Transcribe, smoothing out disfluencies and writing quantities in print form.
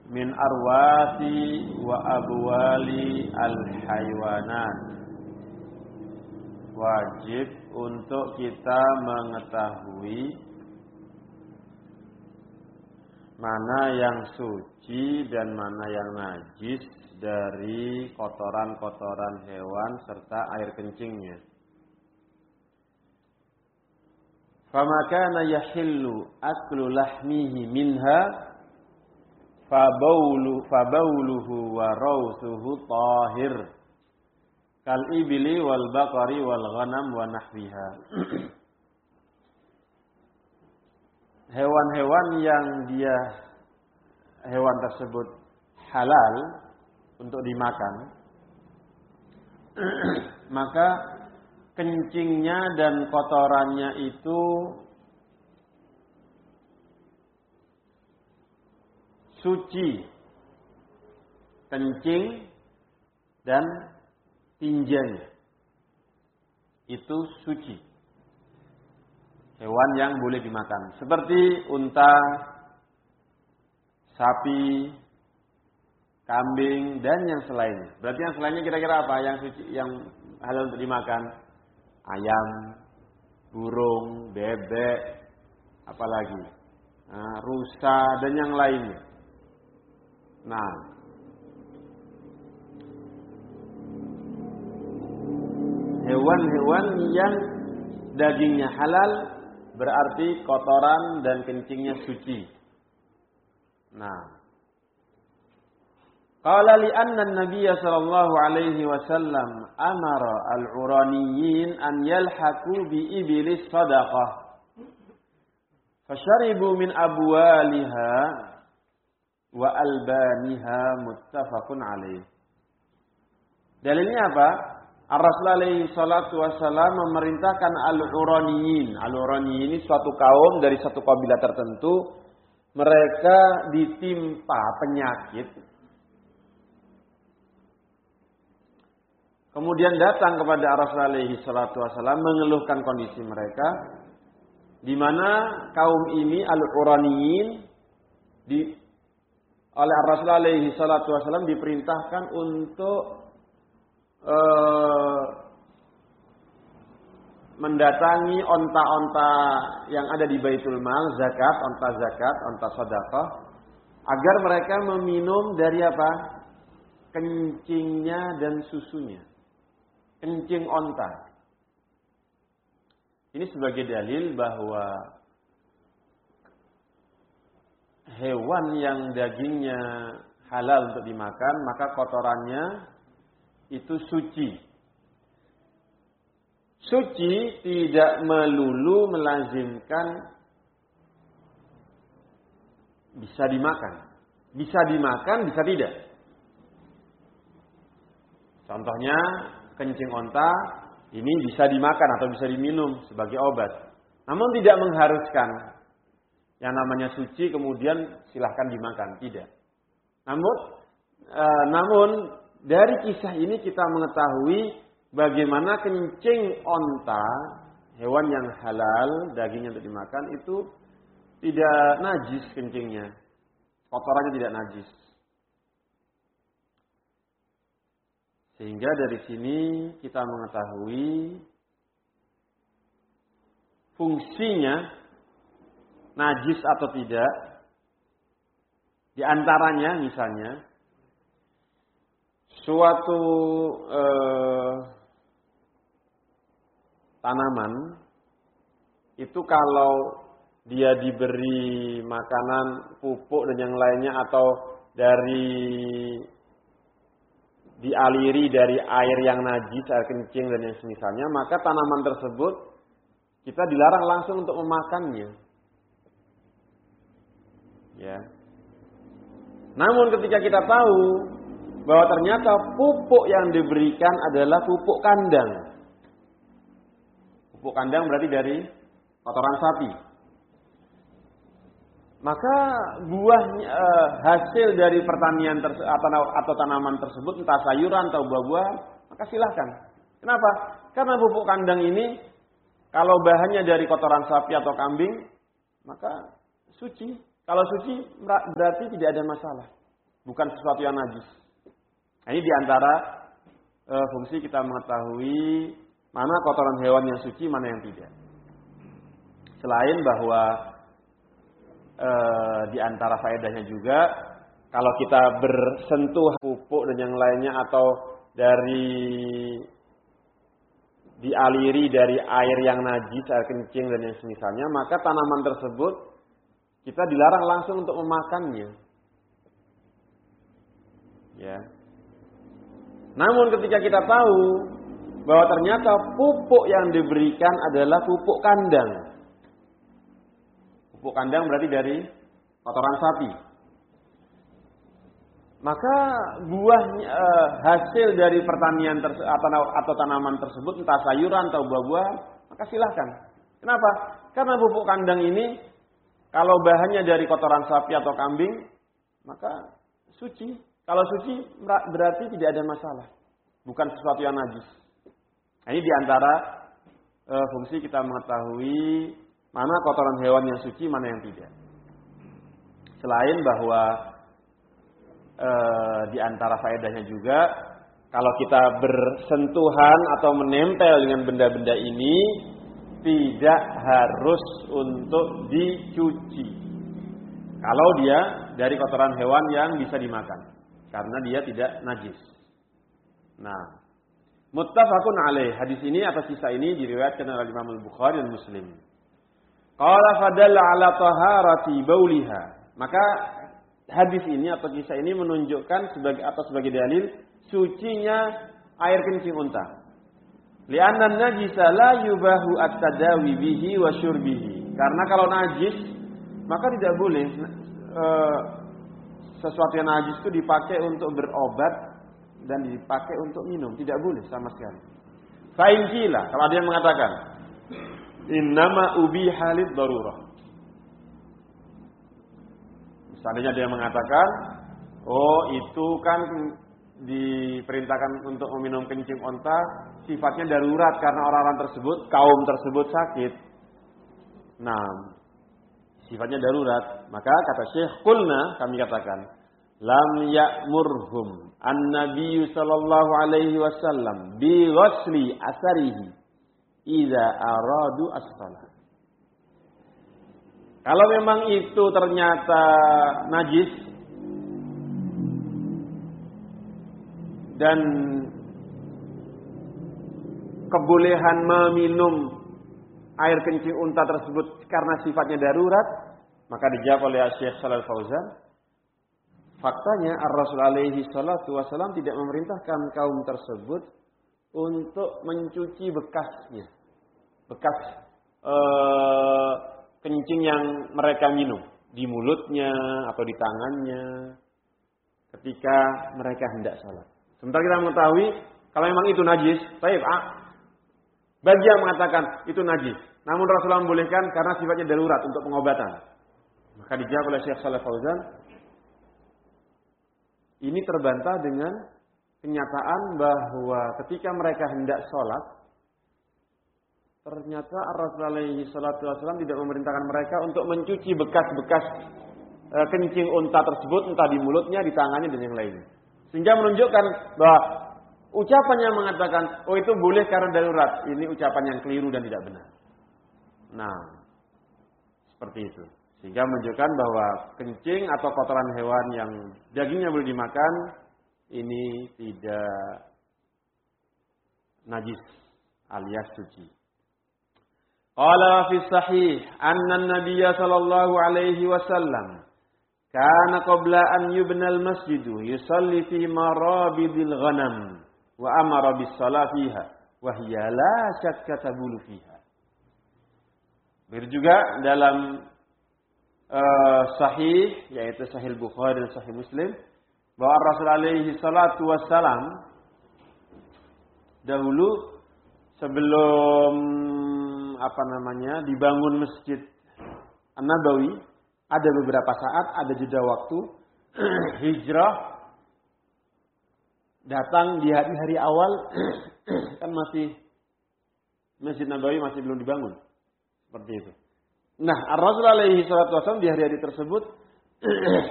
min arwasi wa abwali al-haywanat. Wajib untuk kita mengetahui mana yang suci dan mana yang najis dari kotoran-kotoran hewan serta air kencingnya. Fama kana yahillu aklu lahmihi minha fabauluhu wa rawsuhu tahir kal ibli wal baqari wal ghanam wa nahwiha. Hewan-hewan yang hewan tersebut halal untuk dimakan, maka kencingnya dan kotorannya itu suci. Kencing dan tinjanya itu suci. Hewan yang boleh dimakan. Seperti unta, sapi, kambing, dan yang selainnya. Berarti yang selainnya kira-kira apa? Yang suci, yang halal untuk dimakan? Ayam, burung, bebek, apalagi? Rusa, dan yang lainnya. Nah, hewan-hewan yang dagingnya halal berarti kotoran dan kencingnya suci. Nah, qala li anna an-nabiy sallallahu alaihi wasallam amara al-uraniyin an yalhaqu bi iblis sadaqah. Fasharibu min abwaliha wa albaniha muttafaqun alaih. Dalilnya apa? Ar-Rasul alaihi salatu wassalam memerintahkan al-uraniyin. Al-uraniyin ini suatu kaum dari satu kabilah tertentu. Mereka ditimpa penyakit. Kemudian datang kepada Ar-Rasul alaihi salatu wassalam mengeluhkan kondisi mereka. Di mana kaum ini al-uraniyin oleh Ar-Rasul alaihi salatu wassalam diperintahkan untuk mendatangi onta-onta yang ada di Baitul Mal, zakat, onta sedekah, agar mereka meminum dari apa? Kencingnya dan susunya. Kencing onta. Ini sebagai dalil bahwa hewan yang dagingnya halal untuk dimakan, maka kotorannya itu suci. Suci tidak melulu melazimkan bisa dimakan. Bisa dimakan, bisa tidak. Contohnya kencing onta ini bisa dimakan atau bisa diminum sebagai obat. Namun tidak mengharuskan yang namanya suci kemudian silahkan dimakan, tidak. Namun dari kisah ini kita mengetahui bagaimana kencing onta, hewan yang halal, dagingnya untuk dimakan, itu tidak najis kencingnya. Kotorannya tidak najis. Sehingga dari sini kita mengetahui fungsinya najis atau tidak. Di antaranya misalnya suatu tanaman itu kalau dia diberi makanan, pupuk dan yang lainnya atau dialiri dari air yang najis, air kencing dan yang semisalnya, maka tanaman tersebut kita dilarang langsung untuk memakannya. Ya. Namun ketika kita tahu bahwa ternyata pupuk yang diberikan adalah pupuk kandang. Pupuk kandang berarti dari kotoran sapi. Maka buahnya, hasil dari pertanian atau tanaman tersebut, entah sayuran atau buah-buahan, maka silahkan. Kenapa? Karena pupuk kandang ini, kalau bahannya dari kotoran sapi atau kambing, maka suci. Kalau suci berarti tidak ada masalah. bukan sesuatu yang najis. Nah, ini diantara fungsi kita mengetahui mana kotoran hewan yang suci, mana yang tidak. Selain bahwa diantara faedahnya juga, kalau kita bersentuh pupuk dan yang lainnya atau dialiri dari air yang najis, air kencing dan yang semisalnya, maka tanaman tersebut kita dilarang langsung untuk memakannya. Ya. Namun ketika kita tahu bahwa ternyata pupuk yang diberikan adalah pupuk kandang. Pupuk kandang berarti dari kotoran sapi. Maka buahnya, hasil dari pertanian atau tanaman tersebut, entah sayuran atau buah-buahan, maka silahkan. Kenapa? Karena pupuk kandang ini, kalau bahannya dari kotoran sapi atau kambing, maka suci. Kalau suci berarti tidak ada masalah. Bukan sesuatu yang najis. Nah, ini diantara fungsi kita mengetahui mana kotoran hewan yang suci, mana yang tidak. Selain bahwa di antara faedahnya juga, kalau kita bersentuhan atau menempel dengan benda-benda ini, tidak harus untuk dicuci. Kalau dia dari kotoran hewan yang bisa dimakan, karena dia tidak najis. Nah, muttafaqun alaih. Hadis ini atau kisah ini diriwayatkan oleh Imam Al-Bukhari dan Muslim. Qala fadalla ala taharati bauliha. Maka hadis ini atau kisah ini menunjukkan sebagai dalil sucinya air kencing unta. Li'anna an-najisa la yubahu at-tadawi bihi wa syurbihi. Karena kalau najis maka tidak boleh sesuatu yang najis itu dipakai untuk berobat dan dipakai untuk minum, tidak boleh sama sekali. Fa in qila, kalau ada yang mengatakan innama ubiha lid darurah. Seandainya dia mengatakan, oh itu kan diperintahkan untuk meminum kencing unta, sifatnya darurat karena orang-orang tersebut, kaum tersebut sakit. Nah, sifatnya darurat. Maka kata Syekh, qulna, kami katakan, lam ya'murhum an-nabiy sallallahu alaihi wasallam bi ghusli asarihi idza aradu as-salat. Kalau memang itu ternyata najis dan kebolehan meminum air kencing unta tersebut karena sifatnya darurat, maka dijawab oleh Syekh Shalal Fauzan, faktanya Ar-Rasul alaihi salatu wasallam tidak memerintahkan kaum tersebut untuk mencuci bekasnya. Bekas kencing yang mereka minum di mulutnya atau di tangannya ketika mereka hendak salat. Sementara kita mengetahui kalau memang itu najis, baik, bagi yang mengatakan itu najis, namun Rasulullah membolehkan karena sifatnya darurat untuk pengobatan. Maka dijawab oleh Syekh Shalal Fauzan, ini terbantah dengan kenyataan bahwa ketika mereka hendak sholat, ternyata Rasulullah SAW tidak memerintahkan mereka untuk mencuci bekas-bekas kencing unta tersebut, entah di mulutnya, di tangannya, dan yang lainnya. Sehingga menunjukkan bahwa ucapan yang mengatakan, oh itu boleh karena darurat, ini ucapan yang keliru dan tidak benar. Nah, seperti itu. Sehingga menunjukkan bahwa kencing atau kotoran hewan yang dagingnya boleh dimakan, ini tidak najis alias suci. Qala fi sahih anna an-nabiy sallallahu alaihi wasallam kana qabla an yubna al-masjid yusalli fi marabidil ghanam wa amara bis salati fiha wa hiya la shakka tabulu fiha. Juga dalam sahih, yaitu Sahih Bukhari dan Sahih Muslim, bahwa Rasul alaihi salatu wassalam dahulu sebelum dibangun Masjid An-Nabawi, ada beberapa saat, ada jeda waktu hijrah, datang di hari-hari awal kan masih Masjid Nabawi masih belum dibangun, seperti itu. Nah, Rasul alaihi salatu wasallam di hari-hari tersebut